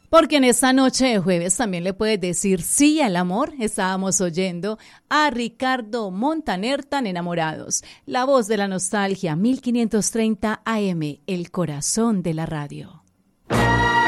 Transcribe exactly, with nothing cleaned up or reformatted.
Porque en esta noche de jueves también le puedes decir sí al amor. Estábamos oyendo a Ricardo Montaner, Tan Enamorados. La voz de la nostalgia, mil quinientos treinta A M, el corazón de la radio.